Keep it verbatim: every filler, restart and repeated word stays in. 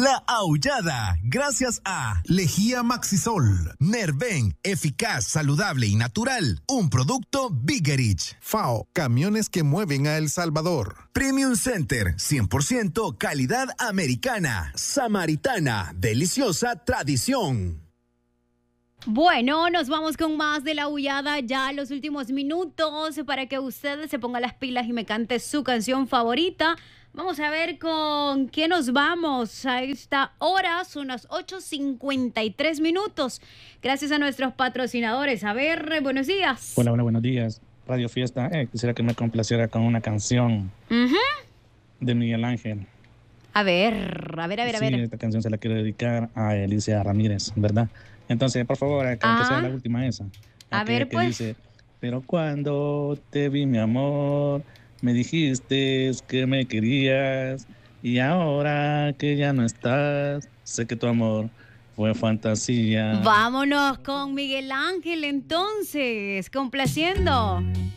La Aullada, gracias a Lejía Maxisol, Nerven, eficaz, saludable y natural, un producto Bigerich. FAO, camiones que mueven a El Salvador. Premium Center, cien por ciento calidad americana. Samaritana, deliciosa tradición. Bueno, nos vamos con más de La Aullada, ya los últimos minutos para que usted se ponga las pilas y me cante su canción favorita. Vamos a ver con qué nos vamos a esta hora, son las ocho cincuenta y tres minutos. Gracias a nuestros patrocinadores. A ver, buenos días. Hola, hola, buenos días. Radio Fiesta, eh, quisiera que me complaciera con una canción uh-huh. de Miguel Ángel. A ver, a ver, a ver, a sí, ver. Esta canción se la quiero dedicar a Alicia Ramírez, ¿verdad? Entonces, por favor, que ah. sea la última esa. A ver, que pues. Dice, pero cuando te vi, mi amor, me dijiste que me querías y ahora que ya no estás, sé que tu amor fue fantasía. Vámonos con Miguel Ángel entonces, complaciendo.